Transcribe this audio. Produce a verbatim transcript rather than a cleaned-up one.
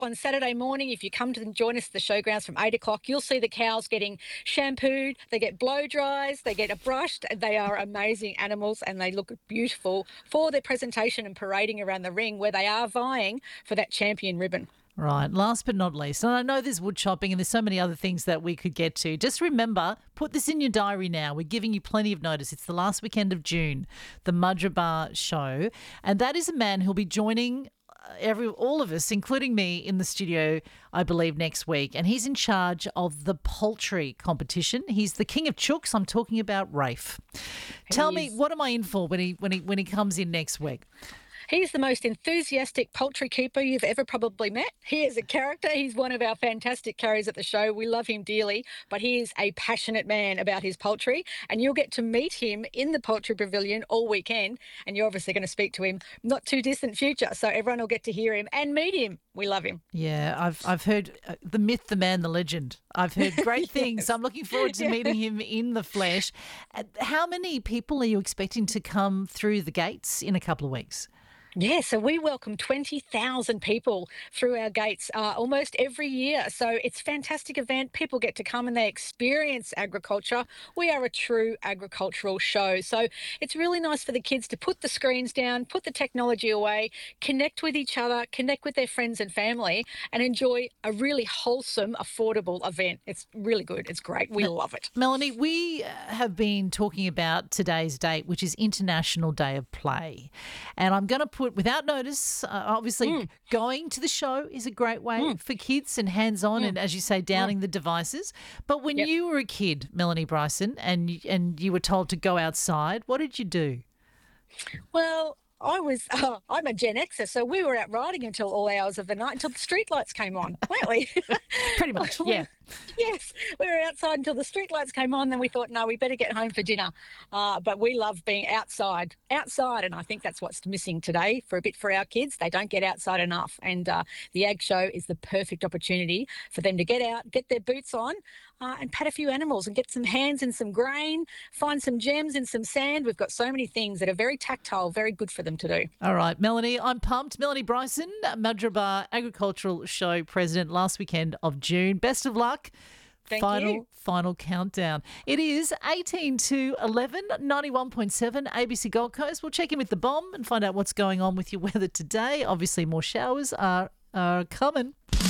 on Saturday morning, if you come to and join us at the showgrounds from eight o'clock, you'll see the cows getting shampooed. They get blow dries, they get brushed. They are amazing animals and they look beautiful for their presentation and parading around the ring where they are vying for that champion ribbon. Right. Last but not least, and I know there's wood chopping and there's so many other things that we could get to. Just remember, put this in your diary now. We're giving you plenty of notice. It's the last weekend of June, the Mudgeeraba show. And that is a man who'll be joining every all of us, including me, in the studio, I believe, next week. And he's in charge of the poultry competition. He's the king of chooks. I'm talking about Rafe. Tell me, what am I in for when he when he when he comes in next week? He's the most enthusiastic poultry keeper you've ever probably met. He is a character. He's one of our fantastic carriers at the show. We love him dearly, but he is a passionate man about his poultry, and you'll get to meet him in the Poultry Pavilion all weekend, and you're obviously going to speak to him not too distant future, so everyone will get to hear him and meet him. We love him. Yeah, I've I've heard uh, the myth, the man, the legend. I've heard great yes. things. So I'm looking forward to yeah. meeting him in the flesh. Uh, how many people are you expecting to come through the gates in a couple of weeks? Yeah, so we welcome twenty thousand people through our gates uh, almost every year. So it's a fantastic event. People get to come and they experience agriculture. We are a true agricultural show. So it's really nice for the kids to put the screens down, put the technology away, connect with each other, connect with their friends and family, and enjoy a really wholesome, affordable event. It's really good. It's great. We love it. Melanie, we have been talking about today's date, which is International Day of Play. And I'm going to put without notice, uh, obviously mm. going to the show is a great way mm. for kids and hands-on mm. and, as you say, downing mm. the devices. But when yep. you were a kid, Melanie Bryson, and, and you were told to go outside, what did you do? Well, I was, uh, I'm a Gen Xer, so we were out riding until all hours of the night, until the streetlights came on, weren't we? Pretty much, yeah. Yes, we were outside until the streetlights came on, then we thought, no, we better get home for dinner. Uh, but we love being outside, outside, and I think that's what's missing today for a bit for our kids. They don't get outside enough, and uh, the Ag Show is the perfect opportunity for them to get out, get their boots on, uh, and pat a few animals and get some hands in some grain, find some gems in some sand. We've got so many things that are very tactile, very good for them to do. All right, Melanie, I'm pumped. Melanie Bryson, Mudgeeraba Agricultural Show President, last weekend of June. Best of luck. Thank final, you. Final countdown. It is eighteen to eleven, ninety-one point seven A B C Gold Coast. We'll check in with the bomb and find out what's going on with your weather today. Obviously, more showers are, are coming.